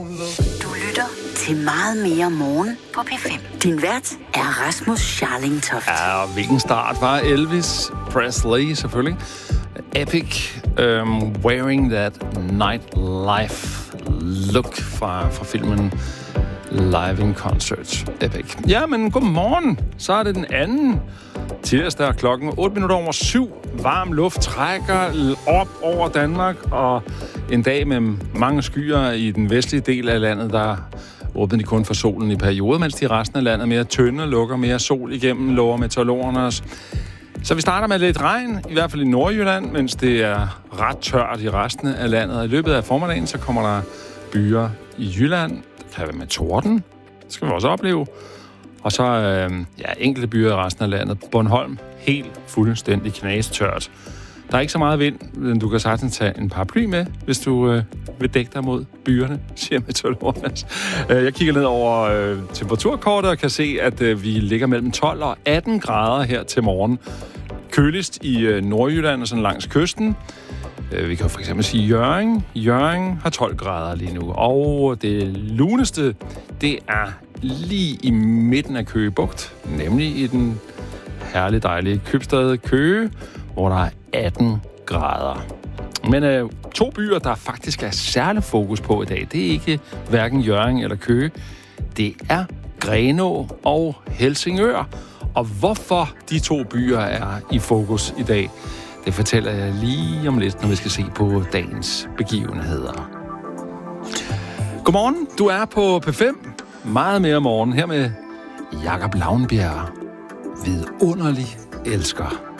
Du lytter til Meget mere morgen på P5. Din vært er Rasmus Scharling Toft. Ja, og hvilken start var Elvis Presley selvfølgelig. Epic, Wearing That Nightlife Look fra filmen Live in Concert. Epic. Ja, men godmorgen. Så er det den anden tirsdag, klokken 7:08. Varm luft trækker op over Danmark, og en dag med mange skyer i den vestlige del af landet, der åbner de kun for solen i perioder, mens de resten af landet mere tynde, lukker mere sol igennem, lover meteorologerne os. Så vi starter med lidt regn, i hvert fald i Nordjylland, mens det er ret tørt i resten af landet. Og i løbet af formiddagen, så kommer der byer i Jylland. Det kan være med torden. Det skal vi også opleve. Og så enkelte byer i resten af landet. Bornholm, helt fuldstændig knastørt. Der er ikke så meget vind, men du kan sagtens tage en paraply med, hvis du vil dække dig mod byerne, siger meteorologerne. Jeg kigger ned over temperaturkortet og kan se, at vi ligger mellem 12 og 18 grader her til morgen. Køligst i Nordjylland og sådan langs kysten. Vi kan jo for eksempel sige Hjørring. Hjørring har 12 grader lige nu. Og det luneste, det er lige i midten af Køge Bugt, nemlig i den herligt dejlige købstad Køge, hvor der er 18 grader. Men to byer, der faktisk er særlig fokus på i dag, det er ikke hverken Hjørring eller Køge. Det er Grenaa og Helsingør. Og hvorfor de to byer er i fokus i dag, det fortæller jeg lige om lidt, når vi skal se på dagens begivenheder. Godmorgen, du er på P5. Meget mere morgen her med Jakob Lavnbjerg. Vidunderlig elsker.